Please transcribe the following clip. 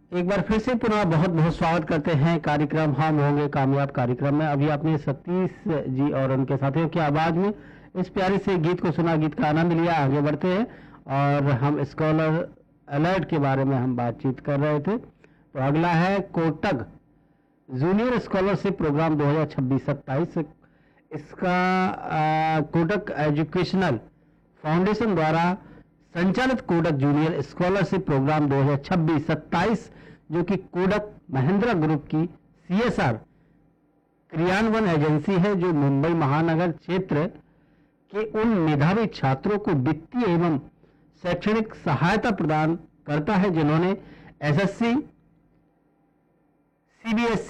एक बार फिर से पुनः बहुत बहुत स्वागत करते हैं कार्यक्रम हम होंगे कामयाब कार्यक्रम में। अभी आपने सतीश जी और उनके साथियों की आवाज में इस प्यारे से गीत को सुना, गीत का आनंद लिया। आगे बढ़ते हैं और हम स्कॉलर अलर्ट के बारे में हम बातचीत कर रहे थे। तो अगला है कोटक जूनियर स्कॉलरशिप प्रोग्राम 2026-27। इसका कोटक एजुकेशनल फाउंडेशन द्वारा संचालित कोटक जूनियर स्कॉलरशिप प्रोग्राम 2026-27 जो कि कोटक महिंद्रा ग्रुप की CSR क्रियान्वयन एजेंसी है, जो मुंबई महानगर क्षेत्र के उन मेधावी छात्रों को वित्तीय एवं शैक्षणिक सहायता प्रदान करता है जिन्होंने SSC, CBSE